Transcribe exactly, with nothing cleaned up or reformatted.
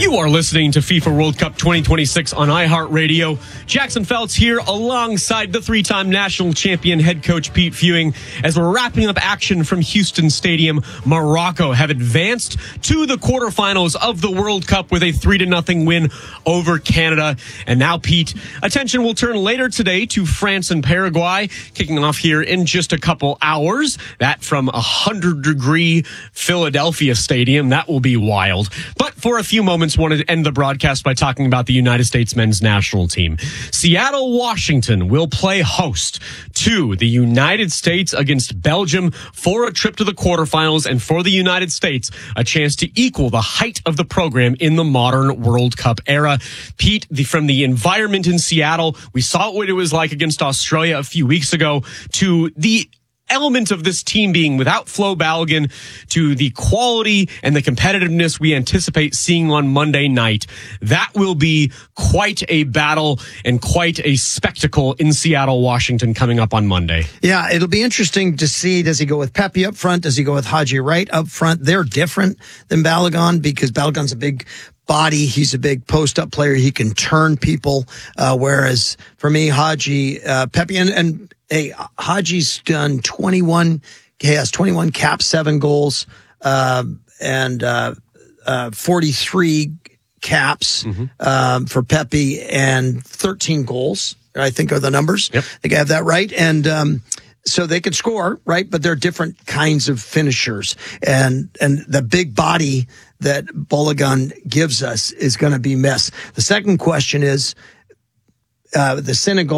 You are listening to FIFA World Cup twenty twenty-six on iHeartRadio. Jackson Feltz here alongside the three-time national champion head coach Pete Fewing as we're wrapping up action from Houston Stadium. Morocco have advanced to the quarterfinals of the World Cup with a three to nothing win over Canada. And now, Pete, attention will turn later today to France and Paraguay, kicking off here in just a couple hours. That from a one hundred degree Philadelphia Stadium. That will be wild. But for a few moments, wanted to end the broadcast by talking about the United States men's national team. Seattle, Washington will play host to the United States against Belgium for a trip to the quarterfinals, and for the United States, a chance to equal the height of the program in the modern World Cup era. Pete, the, from the environment in Seattle, we saw what it was like against Australia a few weeks ago, to the element of this team being without Flo Balogun, to the quality and the competitiveness we anticipate seeing on Monday night. That will be quite a battle and quite a spectacle in Seattle, Washington, coming up on Monday. Yeah, it'll be interesting to see, does he go with Pepe up front? Does he go with Haji Wright up front? They're different than Balogun because Balogun's a big body. He's a big post-up player. He can turn people, uh, whereas for me, Haji, uh, Pepe, and, and Hey, Haji's done twenty-one, he has twenty-one caps, seven goals, uh, and, uh, uh, forty-three caps, mm-hmm. um, for Pepe and thirteen goals, I think are the numbers. Yep. I think I have that right. And, um, so they could score, right? But they're different kinds of finishers. And, and the big body that Balogun gives us is going to be missed. The second question is, uh, the Senegal